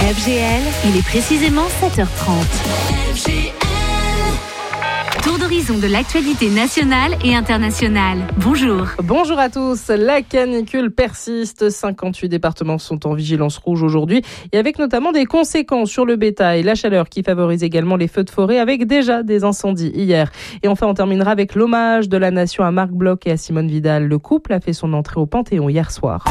FGL, il est précisément 7h30. Tour d'horizon de l'actualité nationale et internationale. Bonjour. Bonjour à tous. La canicule persiste. 58 départements sont en vigilance rouge aujourd'hui et avec notamment des conséquences sur le bétail. La chaleur qui favorise également les feux de forêt avec déjà des incendies hier. Et enfin, on terminera avec l'hommage de la nation à Marc Bloch et à Simone Vidal. Le couple a fait son entrée au Panthéon hier soir.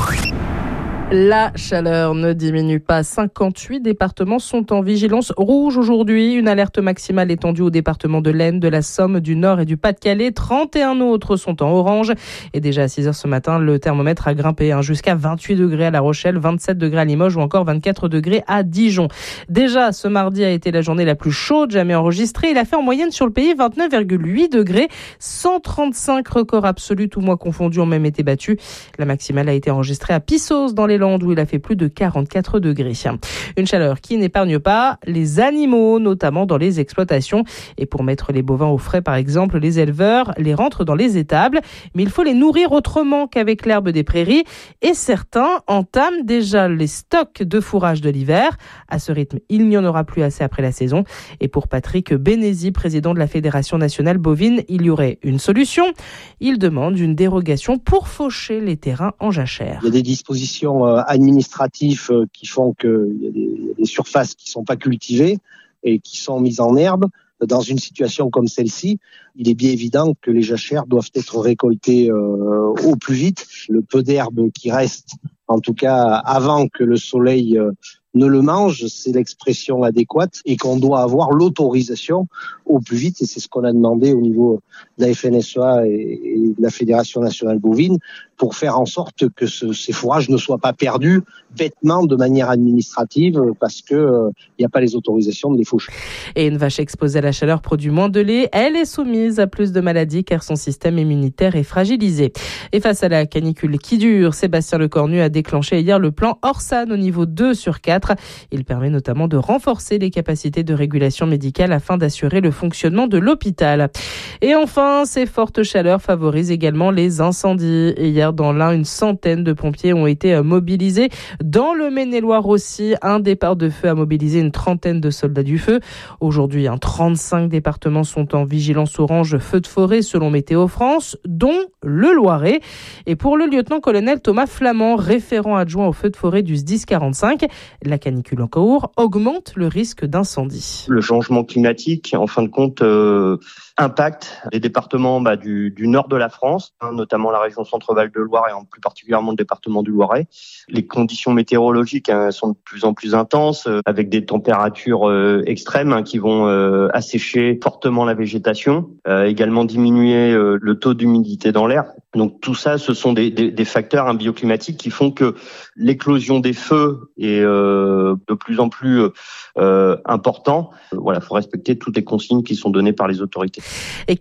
La chaleur ne diminue pas. 58 départements sont en vigilance rouge aujourd'hui. Une alerte maximale étendue aux départements de l'Aisne, de la Somme, du Nord et du Pas-de-Calais. 31 autres sont en orange. Et déjà à 6h ce matin, le thermomètre a grimpé jusqu'à 28 degrés à La Rochelle, 27 degrés à Limoges ou encore 24 degrés à Dijon. Déjà, ce mardi a été la journée la plus chaude jamais enregistrée. Il a fait en moyenne sur le pays 29,8 degrés. 135 records absolus, tous mois confondus, ont même été battus. La maximale a été enregistrée à Pissos dans les Landes où il a fait plus de 44 degrés. Une chaleur qui n'épargne pas les animaux, notamment dans les exploitations. Et pour mettre les bovins au frais, par exemple, les éleveurs les rentrent dans les étables. Mais il faut les nourrir autrement qu'avec l'herbe des prairies. Et certains entament déjà les stocks de fourrage de l'hiver. À ce rythme, il n'y en aura plus assez après la saison. Et pour Patrick Bénézy, président de la Fédération nationale bovine, il y aurait une solution. Il demande une dérogation pour faucher les terrains en jachère. Il y a des dispositions administratifs qui font qu'il y a des surfaces qui sont pas cultivées et qui sont mises en herbe. Dans une situation comme celle-ci, il est bien évident que les jachères doivent être récoltées au plus vite. Le peu d'herbe qui reste, en tout cas avant que le soleil ne le mange, c'est l'expression adéquate et qu'on doit avoir l'autorisation au plus vite. Et c'est ce qu'on a demandé au niveau de la FNSEA et de la Fédération nationale bovine pour faire en sorte que ces fourrages ne soient pas perdus bêtement de manière administrative parce que il n'y a pas les autorisations de les faucher. Et une vache exposée à la chaleur produit moins de lait. Elle est soumise à plus de maladies car son système immunitaire est fragilisé. Et face à la canicule qui dure, Sébastien Lecornu a déclenché hier le plan Orsan au niveau 2 sur 4. Il permet notamment de renforcer les capacités de régulation médicale afin d'assurer le fonctionnement de l'hôpital. Et enfin, ces fortes chaleurs favorisent également les incendies. Et hier, dans l'Ain, une centaine de pompiers ont été mobilisés. Dans le Maine-et-Loire aussi, un départ de feu a mobilisé une trentaine de soldats du feu. Aujourd'hui, 35 départements sont en vigilance orange feu de forêt selon Météo France, dont le Loiret. Et pour le lieutenant-colonel Thomas Flamand, référent adjoint au feu de forêt du SDIS 45, la canicule en cours augmente le risque d'incendie. Le changement climatique, en fin de compte, impacte les départements du nord de la France, notamment la région Centre-Val de Loire et en plus particulièrement le département du Loiret. Les conditions météorologiques sont de plus en plus intenses, avec des températures extrêmes qui vont assécher fortement la végétation, également diminuer le taux d'humidité dans l'air. Donc tout ça, ce sont des facteurs bioclimatiques qui font que l'éclosion des feux est de plus en plus important. Voilà, faut respecter toutes les consignes qui sont données par les autorités. Et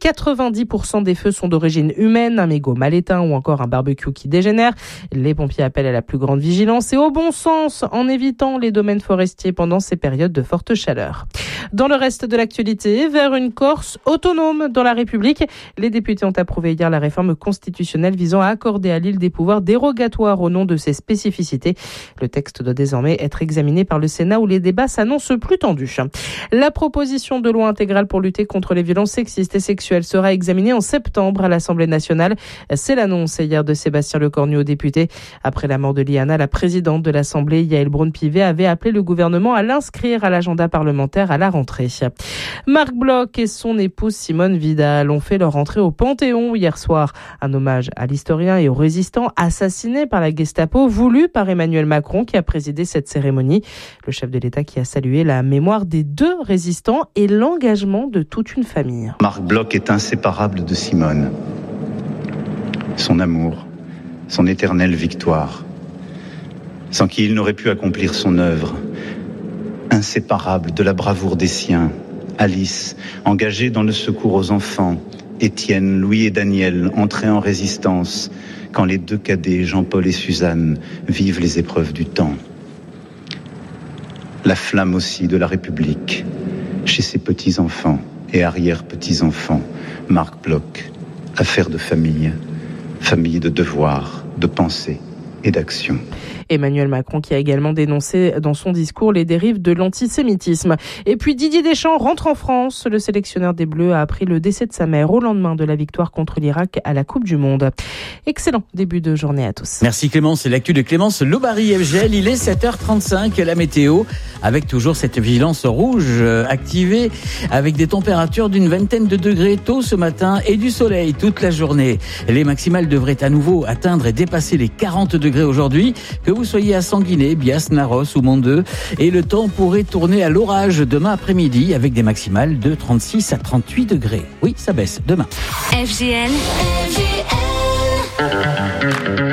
90% des feux sont d'origine humaine, un mégot mal éteint ou encore un barbecue qui dégénère. Les pompiers appellent à la plus grande vigilance et au bon sens en évitant les domaines forestiers pendant ces périodes de forte chaleur. Dans le reste de l'actualité, vers une Corse autonome dans la République, les députés ont approuvé hier la réforme constitutionnelle visant à accorder à l'île des pouvoirs dérogatoires au nom de ses spécificités. Le texte doit désormais être examiné par le Sénat où les débats s'annoncent plus tendus. La proposition de loi intégrale pour lutter contre les violences sexistes et sexuelles sera examinée en septembre à l'Assemblée nationale. C'est l'annonce hier de Sébastien Lecornu aux députés. Après la mort de Liana, la présidente de l'Assemblée, Yaël Braun-Pivet, avait appelé le gouvernement à l'inscrire à l'agenda parlementaire à la rentrée. Marc Bloch et son épouse Simone Vidal ont fait leur entrée au Panthéon hier soir. Un hommage à l'historien et aux résistants assassinés par la Gestapo, voulu par Emmanuel Macron qui a présidé cette cérémonie. Le chef de l'État qui a salué la mémoire des 2 résistants et l'engagement de toute une famille. Marc Bloch est inséparable de Simone. Son amour, son éternelle victoire, sans qui il n'aurait pu accomplir son œuvre. Inséparable de la bravoure des siens, Alice, engagée dans le secours aux enfants, Étienne, Louis et Daniel, entrés en résistance, quand les 2 cadets, Jean-Paul et Suzanne, vivent les épreuves du temps. La flamme aussi de la République, chez ses petits-enfants et arrière-petits-enfants, Marc Bloch, affaire de famille, famille de devoir, de pensée et d'action. Emmanuel Macron qui a également dénoncé dans son discours les dérives de l'antisémitisme. Et puis Didier Deschamps rentre en France. Le sélectionneur des Bleus a appris le décès de sa mère au lendemain de la victoire contre l'Irak à la Coupe du Monde. Excellent début de journée à tous. Merci Clémence, c'est l'actu de Clémence Lobary FGL. Il est 7h35, la météo avec toujours cette vigilance rouge activée avec des températures d'une vingtaine de degrés tôt ce matin et du soleil toute la journée. Les maximales devraient à nouveau atteindre et dépasser les 40 degrés aujourd'hui, que vous soyez à Sanguinet, Bias, Narros ou Mondeux. Et le temps pourrait tourner à l'orage demain après-midi avec des maximales de 36 à 38 degrés. Oui, ça baisse demain. FGL.